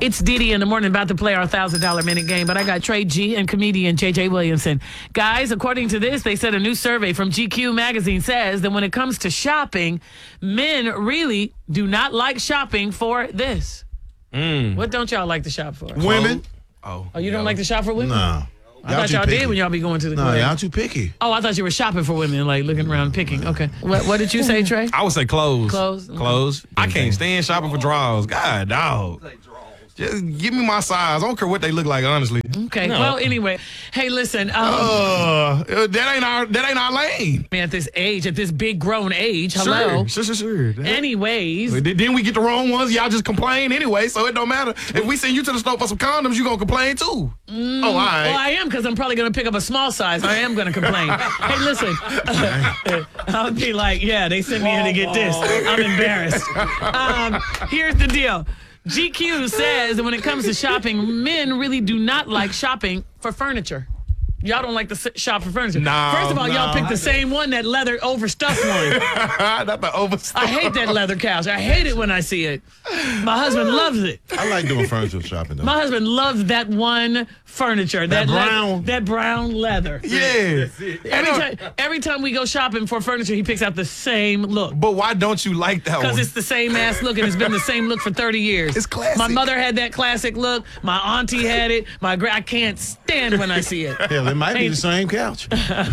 It's Didi in the morning, about to play our $1,000 minute game, but I got Trey G and comedian JJ Williamson. Guys, according to this, they said a new survey from GQ magazine says that when it comes to shopping, men really do not like shopping for this. What don't y'all like to shop for? Women. Oh, you don't like to shop for women? No. I thought y'all did when y'all be going to the club. No, y'all too picky. Oh, I thought you were shopping for women, like looking around picking. Okay. What did you say, Trey? I would say clothes. Clothes? Clothes. I can't stand shopping for drawers. God, dog. Just give me my size. I don't care what they look like, honestly. Okay. No. Well, anyway. Hey, listen. That ain't our lane. At this age, at this big grown age, hello. Sure. Anyways. Then we get the wrong ones. Y'all just complain anyway, so it don't matter. If we send you to the store for some condoms, you gonna complain too. Oh, all right. Well, I am, because I'm probably gonna pick up a small size. I am gonna complain. Hey, listen. I'll be like, yeah, they sent me here to get this. I'm embarrassed. Here's the deal. GQ says that when it comes to shopping, men really do not like shopping for furniture. Y'all don't like to shop for furniture. First of all, y'all picked the same one, that leather overstuffed one. Not the overstuffed. I hate that leather couch. I hate it when I see it. My husband loves it. I like doing furniture shopping, though. My husband loves that one furniture. That brown leather. Yeah. Every time we go shopping for furniture, he picks out the same look. But why don't you like that one? Because it's the same ass look, and it's been the same look for 30 years. It's classic. My mother had that classic look. My auntie had it. I can't stand when I see it. Hell, it might be the same couch.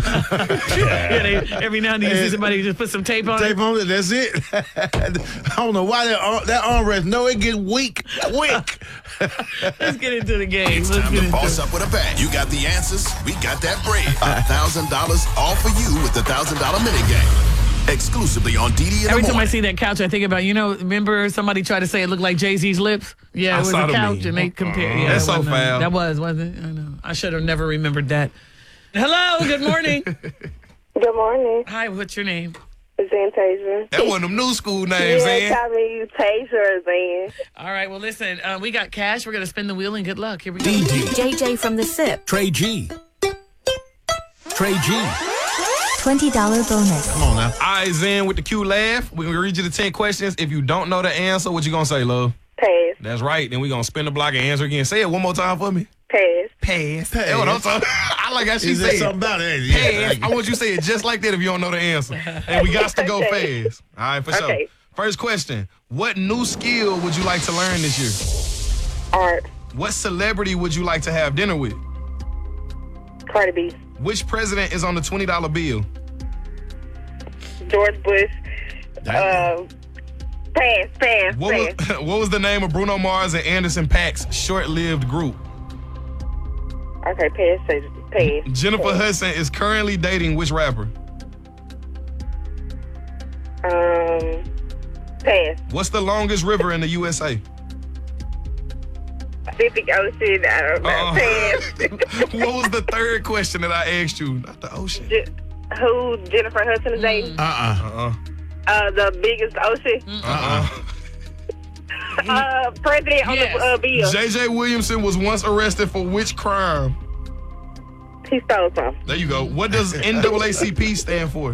Every now and then you see somebody just put some tape on it. Tape on it, that's it. I don't know why that armrest. No, it get weak. Let's get into the game. It's time to boss up with a bang. You got the answers. We got that bread. $1,000 all for you with the $1,000 minute game. Exclusively on Didi in the morning. Every time I see that couch, I think about, remember somebody tried to say it looked like Jay-Z's lips? Yeah, it was a couch, and they compared. Yeah, that's so foul. That wasn't it? I know. I should have never remembered that. Hello, good morning. Good morning. Hi, what's your name? Zan Taser. That one of them new school names, Zan. Yeah, call me Taser, Zan. All right, well, listen, we got cash. We're going to spin the wheel, and good luck. Here we go. JJ from the SIP. Trey G. $20 bonus. Come on now. All right, Zan, with the Q laugh, we're going to read you the 10 questions. If you don't know the answer, what you going to say, love? Pass. That's right. Then we're going to spin the block and answer again. Say it one more time for me. Pass. That's what I'm talking. I like how she said something about it. Pass. I want you to say it just like that if you don't know the answer. And we got to go fast. All right, for sure. First question. What new skill would you like to learn this year? Art. What celebrity would you like to have dinner with? Cardi B. Which president is on the $20 bill? George Bush. Pass. What was the name of Bruno Mars and Anderson .Paak's short-lived group? Okay, pass. Jennifer Hudson is currently dating which rapper? Pass. What's the longest river in the USA? Pacific Ocean. I don't know. Pass. What was the third question that I asked you? Not the ocean. Who Jennifer Hudson is dating? The biggest ocean? President on the bill. JJ Williamson was once arrested for which crime? He stole some. There you go. What does NAACP stand for?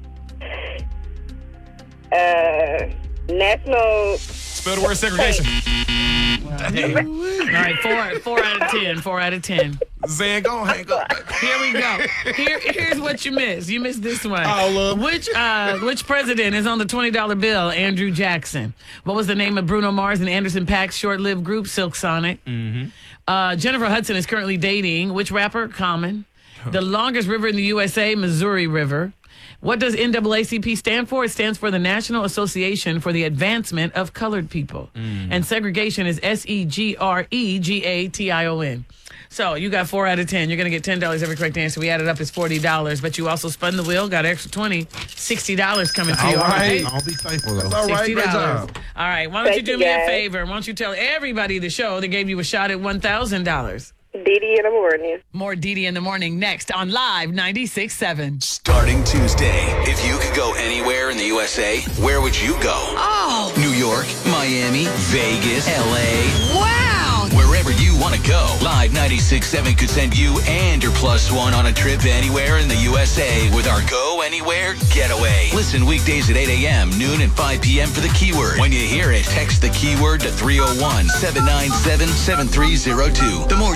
National. Spell the word segregation. All right, 4 out of 10. 4 out of 10. Zan, go hang up. Here we go. Here's what you missed. You missed this one. Oh, Which president is on the $20 bill? Andrew Jackson. What was the name of Bruno Mars and Anderson .Paak's short-lived group? Silk Sonic. Jennifer Hudson is currently dating which rapper? Common. The longest river in the USA? Missouri River. What does NAACP stand for? It stands for the National Association for the Advancement of Colored People. And segregation is SEGREGATION. So you got 4 out of 10. You're going to get $10 every correct answer. We added up, it's $40. But you also spun the wheel, got an extra $20. $60 coming to you. All right. I'll be thankful, though. That's all right. Great job. All right. Why don't you do me a favor? Why don't you tell everybody the show that gave you a shot at $1,000? Didi in the morning. More Didi in the morning next on Live 96.7. Starting Tuesday, if you could go anywhere in the USA, where would you go? Oh. New York, Miami, Vegas, LA. Wow. wherever you want to go. Live 96.7 could send you and your plus one on a trip anywhere in the USA with our Go Anywhere Getaway. Listen weekdays at 8 a.m., noon, and 5 p.m. for the keyword. When you hear it, text the keyword to 301-797-7302. The more